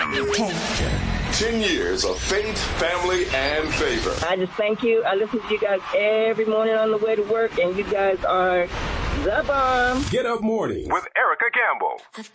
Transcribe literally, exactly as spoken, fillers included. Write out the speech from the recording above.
Ten. Ten years of faith, family, and favor. I just thank you. I listen to you guys every morning on the way to work, and you guys are the bomb. Get Up Morning with Erica Campbell.